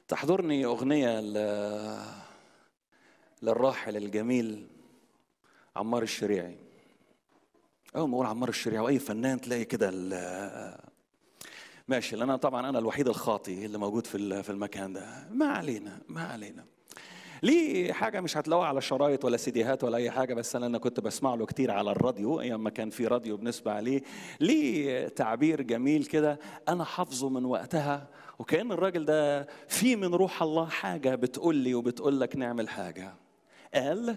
تحضرني أغنية للراحل الجميل عمار الشريعي. أول ما أقول عمار الشريعي وأي فنان تلاقي كده ماشي، لأن طبعا أنا الوحيد الخاطي اللي موجود في المكان ده. ما علينا. ليه حاجة مش هتلاقوها على شرايط ولا سيديهات ولا أي حاجة، بس أنا كنت بسمع له كتير على الراديو أيام ما كان في راديو بنسمع عليه. ليه تعبير جميل كده أنا حافظه من وقتها، وكأن الراجل ده في من روح الله حاجة بتقول لي وبتقول لك نعمل حاجة. قال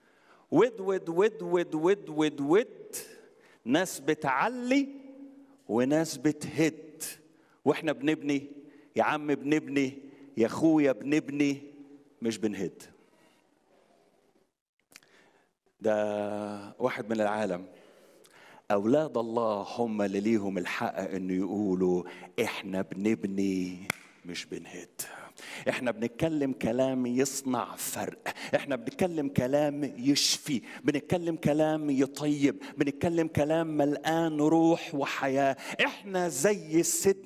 ود ناس بتعلي وناس بتهد، واحنا بنبني يا عم، بنبني يا اخويا، بنبني مش بنهد. ده واحد من العالم، أولاد الله هم اللي ليهم الحق إنه يقولوا إحنا بنبني مش بنهد. احنا بنتكلم كلام يصنع فرق، احنا بنتكلم كلام يشفي، بنتكلم كلام يطيب، بنتكلم كلام ملآن روح وحياة. احنا زي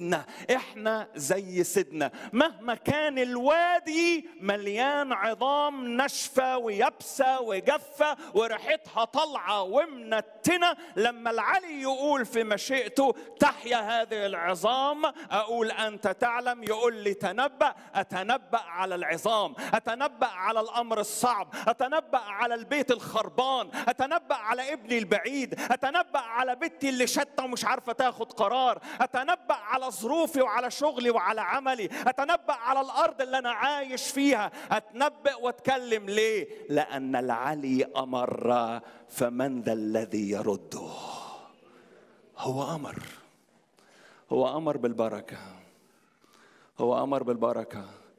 سيدنا مهما كان الوادي مليان عظام ناشفة ويابسة وجافة وريحتها طالعة ومنتنة، لما العلي يقول في مشيئته تحيا هذه العظام، اقول انت تعلم. يقول لي تنبأ، أتنبأ على العظام، أتنبأ على الأمر الصعب، أتنبأ على البيت الخربان، أتنبأ على ابني البعيد، أتنبأ على بنتي اللي شتى ومش عارفة تاخد قرار، أتنبأ على ظروفي وعلى شغلي وعلى عملي، أتنبأ على الأرض اللي أنا عايش فيها. أتنبأ وأتكلم ليه؟ لأن العلي أمر، فمن ذا الذي يرده؟ هو أمر بالبركة، هو أمر بالبركة.